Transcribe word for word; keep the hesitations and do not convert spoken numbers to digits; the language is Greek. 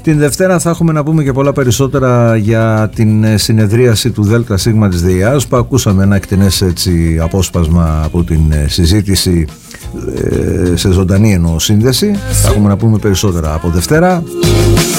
Την Δευτέρα θα έχουμε να πούμε και πολλά περισσότερα για την συνεδρίαση του ΔΣ της ΔΕΙΑΣ, που ακούσαμε ένα εκτενές έτσι απόσπασμα από την συζήτηση σε ζωντανή εννοώ σύνδεση. Θα έχουμε να πούμε περισσότερα από Δευτέρα.